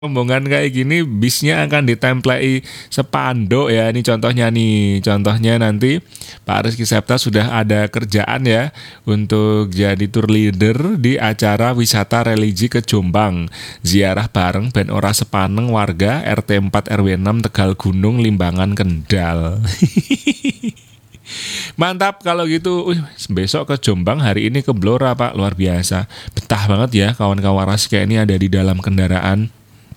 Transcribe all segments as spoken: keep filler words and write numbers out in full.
rombongan kayak gini bisnya akan ditemplei spanduk ya. Ini contohnya nih. Contohnya nanti Pak Rizky Septa sudah ada kerjaan ya untuk jadi tour leader di acara wisata religi ke Jombang. Ziarah bareng ben ora sepaneng warga R T empat R W enam Tegal Gunung Limbangan Kendal. Mantap kalau gitu. Wih, besok ke Jombang, hari ini ke Blora Pak. Luar biasa. Betah banget ya kawan-kawan Rasika ini ada di dalam kendaraan.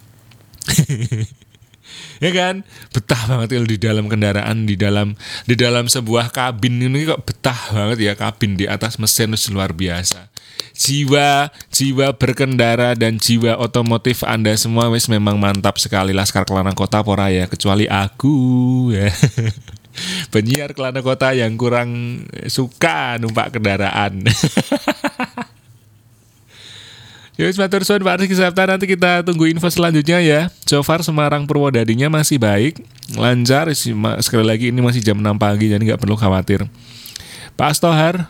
Ya kan, betah banget ya di dalam kendaraan, di dalam di dalam sebuah kabin ini kok betah banget ya, kabin di atas mesin itu luar biasa. Jiwa jiwa berkendara dan jiwa otomotif Anda semua wis memang mantap sekali. Laskar Kelana Kota pora ya, kecuali aku ya. Penyiar Kelana Kota yang kurang suka numpak kendaraan. Yus matur suwun Pak Rizky Septa, nanti kita tunggu info selanjutnya ya. So far Semarang Purwodadinya masih baik, lancar. Sekali lagi ini masih jam enam pagi, jadi nggak perlu khawatir. Pak Astohar.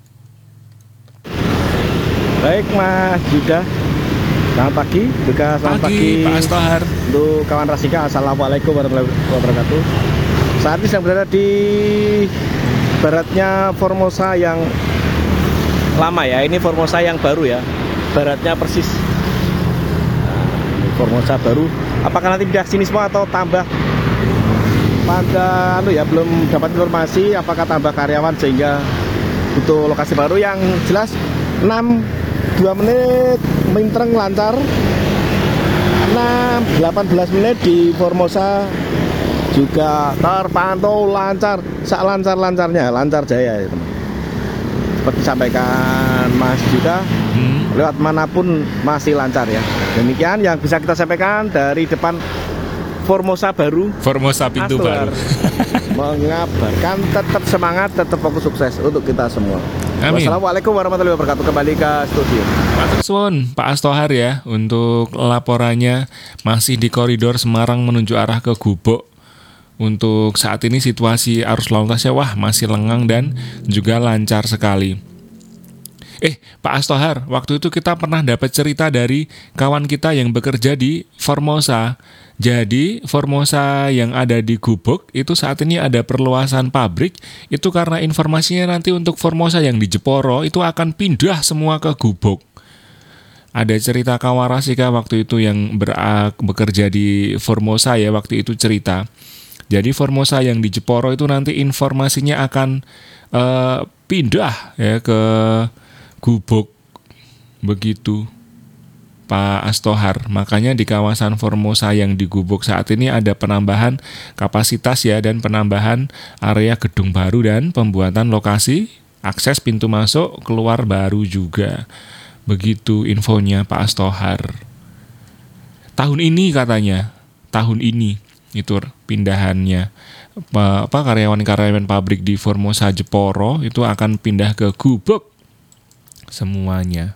Baik Mas Yuda, selamat pagi. Juga selamat pagi, pagi Pak Astohar. Untuk kawan Rasika, assalamualaikum warahmatullahi wabarakatuh. Saat ini sedang berada di baratnya Formosa yang lama ya. Ini Formosa yang baru ya. Baratnya persis nah, Formosa baru. Apakah nanti pindah sini semua atau tambah pada anu ya, belum dapat informasi apakah tambah karyawan sehingga butuh lokasi baru. Yang jelas enam dua menit mintreng lancar, enam delapan belas menit di Formosa juga terpantau lancar, sak lancar-lancarnya, lancar jaya ya teman. Seperti sampaikan Mas Yuda, hmm. lewat manapun masih lancar ya. Demikian yang bisa kita sampaikan dari depan Formosa baru, Formosa pintu Astohar, baru. mengabarkan tetap semangat, tetap fokus sukses untuk kita semua. Amin. Wassalamualaikum warahmatullahi wabarakatuh. Kembali ke studio. Pak Suwon, Pak Astohar ya, untuk laporannya masih di koridor Semarang menuju arah ke Gubuk. Untuk saat ini situasi arus lalu lintasnya wah masih lengang dan juga lancar sekali. Eh Pak Astohar, waktu itu kita pernah dapat cerita dari kawan kita yang bekerja di Formosa. Jadi Formosa yang ada di Gubuk itu saat ini ada perluasan pabrik. Itu karena informasinya nanti untuk Formosa yang di Jeporo itu akan pindah semua ke Gubuk. Ada cerita kawan Rasika waktu itu yang ber- bekerja di Formosa ya, waktu itu cerita. Jadi Formosa yang di Jeporo itu nanti informasinya akan uh, pindah ya ke Gubuk. Begitu Pak Astohar. Makanya di kawasan Formosa yang di Gubuk saat ini ada penambahan kapasitas ya, dan penambahan area gedung baru dan pembuatan lokasi akses pintu masuk keluar baru juga. Begitu infonya Pak Astohar. Tahun ini katanya, tahun ini itu pindahannya apa karyawan-karyawan pabrik di Formosa Jeporo itu akan pindah ke Gubuk semuanya.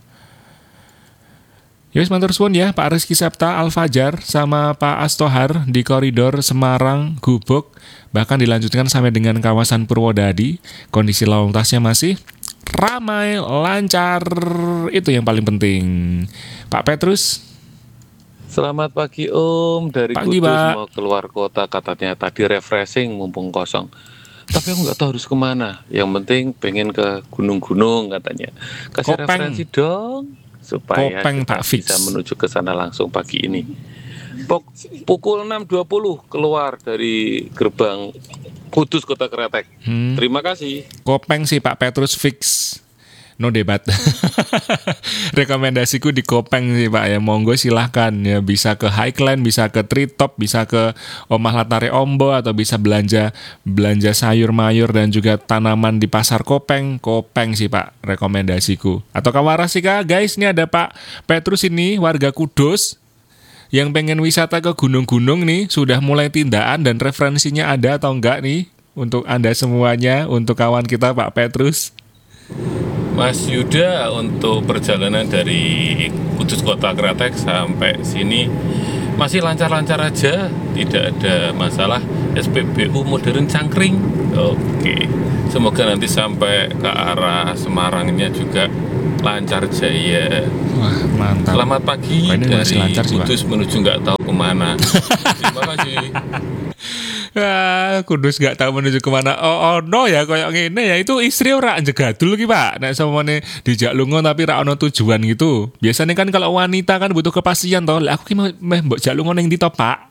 Yus matur suwun ya Pak Rizky Septa Al Fajar sama Pak Astohar di koridor Semarang Gubuk, bahkan dilanjutkan sampai dengan kawasan Purwodadi. Kondisi lalu lintasnya masih ramai, lancar, itu yang paling penting. Pak Petrus. Selamat pagi Om, dari Pagi, Kudus Pak. mau keluar kota, katanya tadi refreshing mumpung kosong. Tapi aku nggak tahu harus kemana. Yang penting pengen ke gunung-gunung katanya. Kasih Kopeng. referensi dong supaya Kopeng, kita Pak Fix. bisa menuju ke sana langsung pagi ini. Pok- pukul enam dua puluh keluar dari gerbang Kudus Kota Kretek. Hmm. Terima kasih. Kopeng sih Pak Petrus fix. No debat. Rekomendasiku di Kopeng sih Pak ya. Monggo silahkan ya, bisa ke Highland, bisa ke Treetop, bisa ke Omah Latare Ombo, atau bisa belanja belanja sayur mayur dan juga tanaman di pasar Kopeng. Kopeng sih Pak rekomendasiku. Atau Kawarasika guys, ini ada Pak Petrus ini warga Kudus yang pengen wisata ke gunung-gunung nih, sudah mulai tindakan dan referensinya ada atau enggak nih untuk Anda semuanya, untuk kawan kita Pak Petrus. Mas Yuda, untuk perjalanan dari Kudus Kota Kretek sampai sini masih lancar-lancar aja, tidak ada masalah. S P B U modern Cangkring. Oke, semoga nanti sampai ke arah Semarangnya juga lancar jaya. Wah, mantap. Selamat pagi Wah, ini dari masih lancar sih, Pak. Kudus menuju nggak tahu kemana. Terima kasih. Ah, Kudus gak tahu menuju kemana. Oh, oh no ya koyo ngene ya. Itu istri ora jegadul ki, Pak. Nek samone dijak lunga tapi ra ono tujuan gitu. Biasanya kan kalau wanita kan butuh kepastian toh. Lah aku ki mau meh mbok jak lunga ning ndi to, Pak?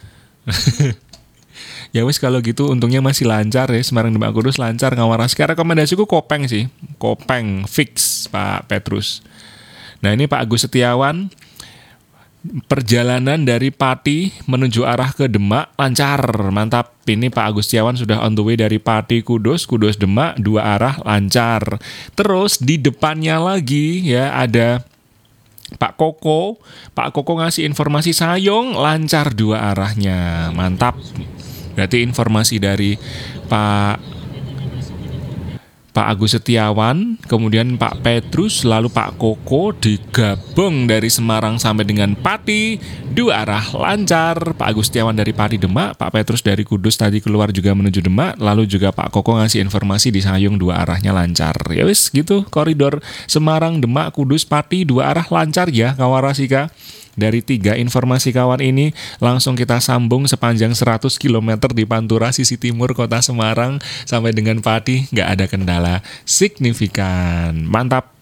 Ya wis kalau gitu untungnya masih lancar ya. Semarang Demak Kudus lancar ngawaras. Sekarang rekomendasiku Kopeng sih. Kopeng fix Pak Petrus. Nah, ini Pak Agus Setiawan. Perjalanan dari Pati menuju arah ke Demak lancar, mantap. Ini Pak Agus Setiawan sudah on the way dari Pati Kudus, Kudus Demak, dua arah lancar. Terus di depannya lagi ya ada Pak Koko. Pak Koko ngasih informasi Sayong lancar dua arahnya, mantap. Berarti informasi dari Pak Pak Agus Setiawan, kemudian Pak Petrus, lalu Pak Koko digabung dari Semarang sampai dengan Pati, dua arah lancar. Pak Agus Setiawan dari Pati Demak, Pak Petrus dari Kudus tadi keluar juga menuju Demak, lalu juga Pak Koko ngasih informasi di Sayung dua arahnya lancar. Ya wis gitu, koridor Semarang, Demak, Kudus, Pati dua arah lancar ya Kawarasika. Dari tiga informasi kawan ini langsung kita sambung sepanjang seratus kilometer di Pantura sisi timur kota Semarang sampai dengan Pati, nggak ada kendala signifikan. Mantap.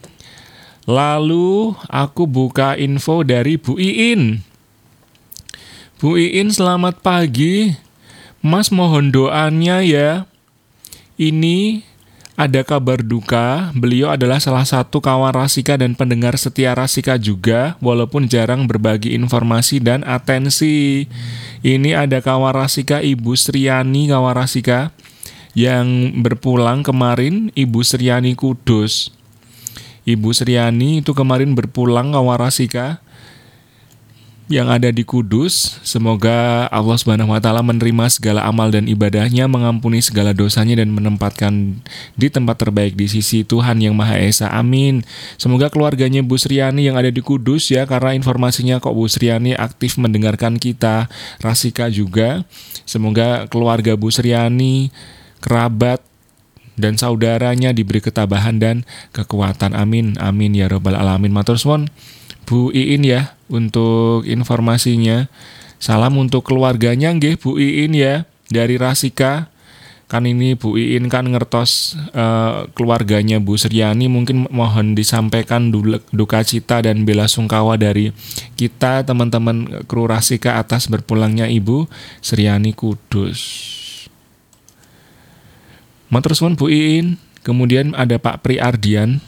Lalu aku buka info dari Bu Iin. Bu Iin selamat pagi. Mas mohon doanya ya. Ini ada kabar duka, beliau adalah salah satu kawan Rasika dan pendengar setia Rasika juga, walaupun jarang berbagi informasi dan atensi. Ini ada kawan Rasika Ibu Sriani kawan Rasika yang berpulang kemarin, Ibu Sriani Kudus. Ibu Sriani itu kemarin berpulang kawan Rasika yang ada di Kudus. Semoga Allah Subhanahu wa taala menerima segala amal dan ibadahnya, mengampuni segala dosanya dan menempatkan di tempat terbaik di sisi Tuhan Yang Maha Esa. Amin. Semoga keluarganya Bu Sriani yang ada di Kudus ya, karena informasinya kok Bu Sriani aktif mendengarkan kita, Rasika juga. Semoga keluarga Bu Sriani, kerabat dan saudaranya diberi ketabahan dan kekuatan. Amin. Amin ya rabbal alamin. Matur suwun Bu Iin ya untuk informasinya. Salam untuk keluarganya nggih Bu Iin ya dari Rasika. Kan ini Bu Iin kan ngertos uh, keluarganya Bu Sriani, mungkin mohon disampaikan duka cita dan bela sungkawa dari kita teman-teman kru Rasika atas berpulangnya Ibu Sriani Kudus. Matur suwun Bu Iin. Kemudian ada Pak Pri Ardian.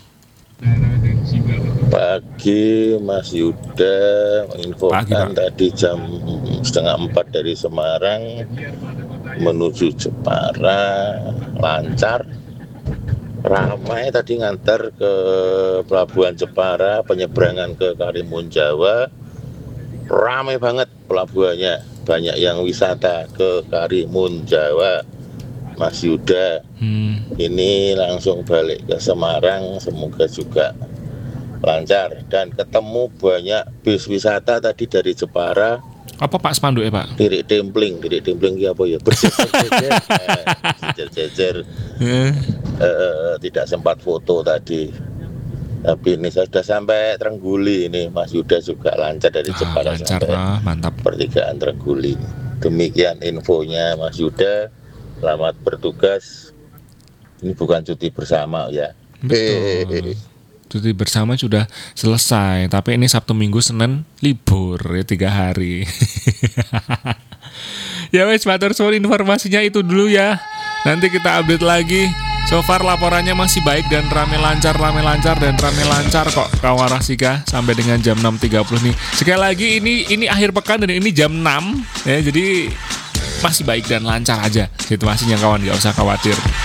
Pagi Mas Yuda menginfokan Pagi, tadi jam setengah empat dari Semarang menuju Jepara lancar, ramai tadi ngantar ke Pelabuhan Jepara, penyeberangan ke Karimun Jawa, ramai banget pelabuhannya, banyak yang wisata ke Karimun Jawa. Mas Yuda, hmm. ini langsung balik ke Semarang, semoga juga lancar dan ketemu banyak bis wisata tadi dari Jepara. Apa Pak spanduk ya Pak? Tirik templing, tirik templing ya apa ya? Berjejer-jejer, jejer-jejer. Eh, eh, tidak sempat foto tadi. Tapi ini saya sudah sampai Trengguli ini, Mas Yuda juga lancar dari Jepara ah, lancar, sampai ah, mantap. Pertigaan Trengguli. Demikian infonya Mas Yuda. Selamat bertugas. Ini bukan cuti bersama ya. Betul. Cuti bersama sudah selesai, tapi ini Sabtu Minggu Senin libur ya tiga hari. Ya wes, matur suwun informasinya itu dulu ya. Nanti kita update lagi. So far laporannya masih baik dan rame lancar, rame lancar dan rame lancar kok Kawarasika sampai dengan jam enam tiga puluh nih. Sekali lagi ini ini akhir pekan dan ini jam enam ya, jadi masih baik dan lancar aja situasinya kawan, gak usah khawatir.